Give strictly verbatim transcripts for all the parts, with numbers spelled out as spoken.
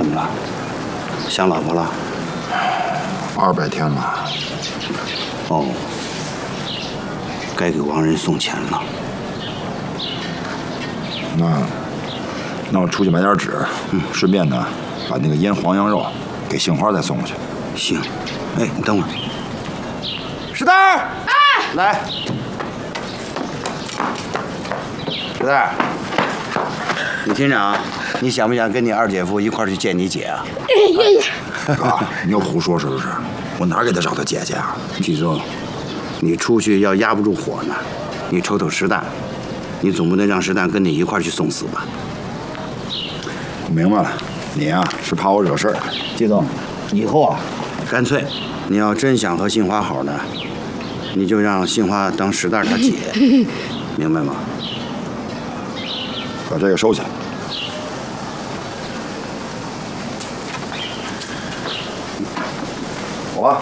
怎么了？想老婆了？ 二百天了。 哦，该给王人送钱了。 那，那我出去买点纸，嗯，顺便呢，把那个腌黄羊肉给杏花再送过去。 行。哎，你等会儿。 石蛋儿， 哎，来。石蛋儿，你听着啊，你想不想跟你二姐夫一块儿去见你姐啊？ 哥，你又胡说是不是？我哪给他找他姐姐啊？ 季宗，你出去要压不住火呢，你瞅瞅石蛋，你总不能让石蛋跟你一块儿去送死吧？ 我明白了，你呀、啊、是怕我惹事儿。季总，以后啊， 干脆，你要真想和杏花好呢，你就让杏花当石蛋他姐，明白吗？ 把这个收起来。走吧。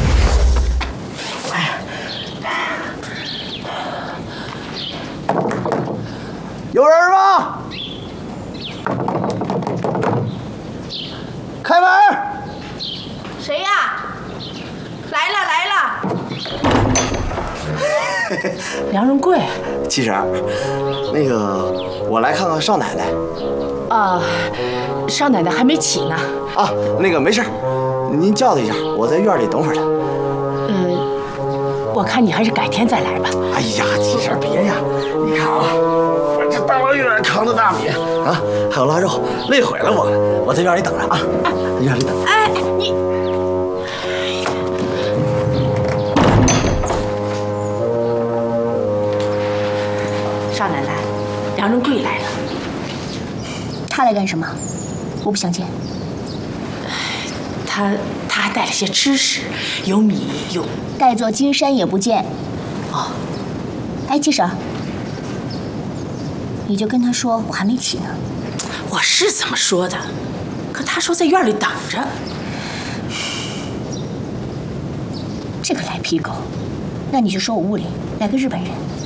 有人吗？开门！ 谁呀？来了来了。 梁荣贵， 七婶，那个我来看看少奶奶。 啊，少奶奶还没起呢。 啊，那个没事，您叫她一下，我在院里等会儿她。 呃，我看你还是改天再来吧。 哎呀，七婶别呀，你看啊，我这大老远扛着大米啊，还有腊肉，累毁了我，我在院里等着啊，院里等。 哎，你。 少奶奶，梁荣贵来了。 他来干什么？我不想见。 他他还带了些吃食，有米有。 带座金山也不见。 哦。 哎，七婶，你就跟他说我还没起呢。 我是这么说的，可他说在院里等着。 这个赖皮狗，那你就说我屋里来个日本人。